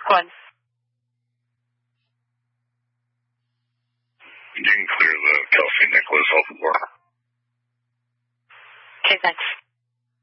One. You can clear the Kelsey Nicholas off the floor. Okay, thanks.